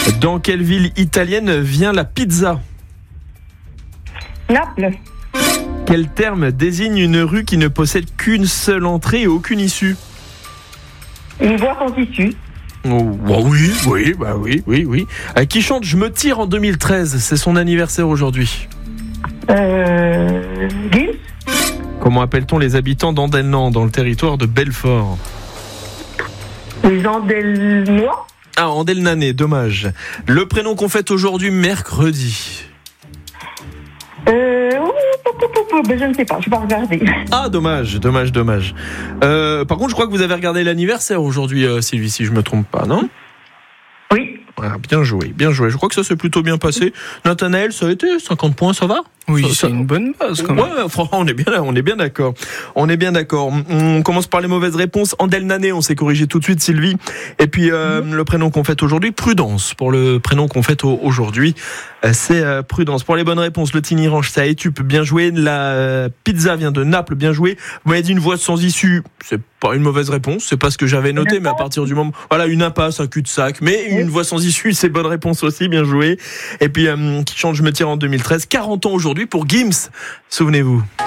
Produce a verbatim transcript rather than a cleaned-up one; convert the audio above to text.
Dans quelle ville italienne vient la pizza ? Naples. Quel terme désigne une rue qui ne possède qu'une seule entrée et aucune issue ? Une voie sans issue. Oh, bah oui, oui, bah oui, oui, oui. Euh, qui chante « Je me tire » en deux mille treize, c'est son anniversaire aujourd'hui. Euh... Gims. Comment appelle-t-on les habitants d'Andelnan, dans le territoire de Belfort ? Les Andelnois. Ah, Andelnanais, dommage. Le prénom qu'on fête aujourd'hui, mercredi. Euh... Ben, je ne sais pas, je vais pas regarder. Ah, dommage, dommage, dommage. Euh, par contre, je crois que vous avez regardé l'anniversaire aujourd'hui, euh, Sylvie, si je me trompe pas, non ? Oui. Ah, bien joué, bien joué. Je crois que ça s'est plutôt bien passé. Nathanaël, ça a été cinquante points, ça va ? Oui, ça, c'est ça... une bonne base quand même. Ouais, franchement, on est bien là, on est bien d'accord. On est bien d'accord. On commence par les mauvaises réponses. Andelnanais, on s'est corrigé tout de suite, Sylvie. Et puis euh, mmh. le prénom qu'on fête aujourd'hui, Prudence. Pour le prénom qu'on fête aujourd'hui, c'est euh, Prudence. Pour les bonnes réponses, le Tinirange, ça Étupe, bien joué. La euh, pizza vient de Naples, bien joué. Vous m'avez dit une voie sans issue, c'est pas une mauvaise réponse. C'est pas ce que j'avais noté, mais à partir du moment, voilà, une impasse, un cul-de-sac, mais une voie sans issue, c'est bonne réponse aussi, bien joué. Et puis euh, qui chante, je me tire en deux mille treize, quarante ans aujourd'hui pour Gims. Souvenez-vous.